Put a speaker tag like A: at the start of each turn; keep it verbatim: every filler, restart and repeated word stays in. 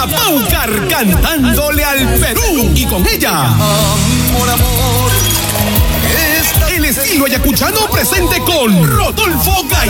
A: María Paucar cantándole al Perú. Y con ella,
B: amor, amor.
A: el estilo ayacuchano presente con Rodolfo Gay.